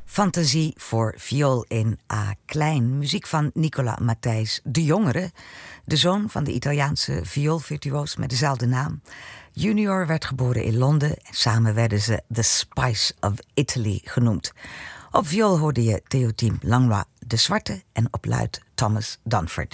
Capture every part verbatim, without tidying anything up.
Fantasie voor viool in A klein. Muziek van Nicola Matthijs de Jongere, de zoon van de Italiaanse vioolvirtuoos met dezelfde naam. Junior werd geboren in Londen en samen werden ze The Spice of Italy genoemd. Op viool hoorde je Théotime Langlois de Zwarte en op luid Thomas Dunford.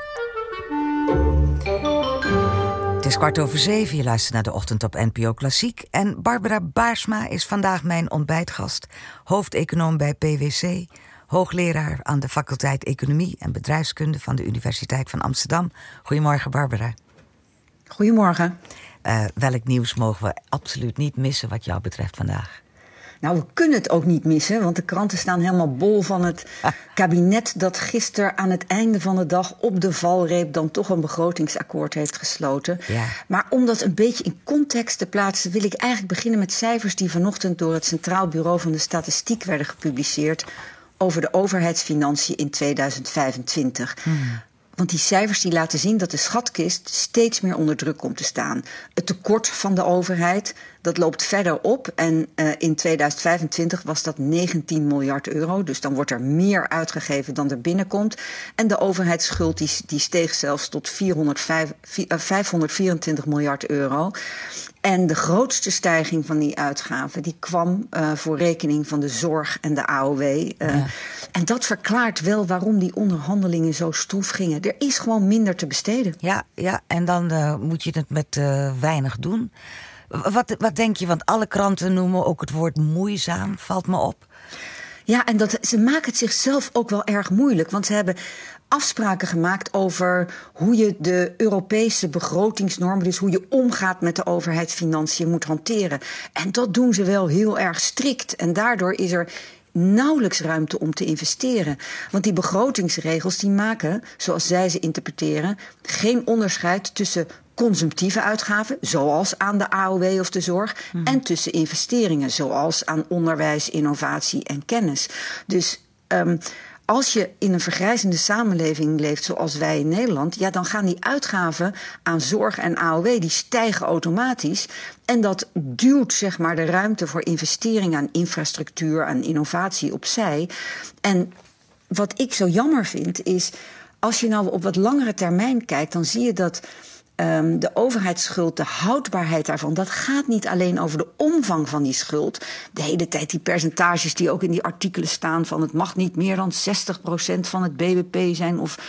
Het is kwart over zeven, je luistert naar de ochtend op N P O Klassiek. En Barbara Baarsma is vandaag mijn ontbijtgast. Hoofdeconoom bij P W C. Hoogleraar aan de faculteit Economie en Bedrijfskunde van de Universiteit van Amsterdam. Goedemorgen, Barbara. Goedemorgen. Uh, welk nieuws mogen we absoluut niet missen wat jou betreft vandaag? Nou, we kunnen het ook niet missen, want de kranten staan helemaal bol van het kabinet dat gisteren aan het einde van de dag op de valreep dan toch een begrotingsakkoord heeft gesloten. Ja. Maar om dat een beetje in context te plaatsen, wil ik eigenlijk beginnen met cijfers die vanochtend door het Centraal Bureau van de Statistiek werden gepubliceerd over de overheidsfinanciën in tweeduizend vijfentwintig. Hmm. Want die cijfers die laten zien dat de schatkist steeds meer onder druk komt te staan. Het tekort van de overheid, dat loopt verder op. En uh, in tweeduizend vijfentwintig was dat negentien miljard euro. Dus dan wordt er meer uitgegeven dan er binnenkomt. En de overheidsschuld die, die steeg zelfs tot vijfhonderdvierentwintig miljard euro. En de grootste stijging van die uitgaven die kwam uh, voor rekening van de zorg en de A O W. Uh, ja. En dat verklaart wel waarom die onderhandelingen zo stroef gingen. Er is gewoon minder te besteden. Ja, ja en dan uh, moet je het met uh, weinig doen. Wat, wat denk je? Want alle kranten noemen ook het woord moeizaam, valt me op. Ja, en dat, ze maken het zichzelf ook wel erg moeilijk. Want ze hebben afspraken gemaakt over hoe je de Europese begrotingsnormen, dus hoe je omgaat met de overheidsfinanciën, moet hanteren. En dat doen ze wel heel erg strikt. En daardoor is er nauwelijks ruimte om te investeren. Want die begrotingsregels die maken, zoals zij ze interpreteren, geen onderscheid tussen consumptieve uitgaven, zoals aan de A O W of de zorg, hmm. en tussen investeringen, zoals aan onderwijs, innovatie en kennis. Dus um, als je in een vergrijzende samenleving leeft zoals wij in Nederland, ja, dan gaan die uitgaven aan zorg en A O W die stijgen automatisch. En dat duwt zeg maar de ruimte voor investeringen aan infrastructuur, aan innovatie opzij. En wat ik zo jammer vind is, als je nou op wat langere termijn kijkt, dan zie je dat Um, de overheidsschuld, de houdbaarheid daarvan, dat gaat niet alleen over de omvang van die schuld. De hele tijd die percentages die ook in die artikelen staan van het mag niet meer dan zestig procent van het B B P zijn of